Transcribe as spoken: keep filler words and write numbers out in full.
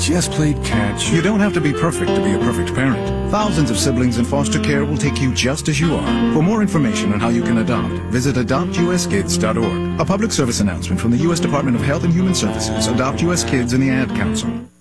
just played catch. You don't have to be perfect to be a perfect parent. Thousands of siblings in foster care will take you just as you are. For more information on how you can adopt, visit adopt u s kids dot org. A public service announcement from the U S Department of Health and Human Services, Adopt U S Kids, and the Ad Council.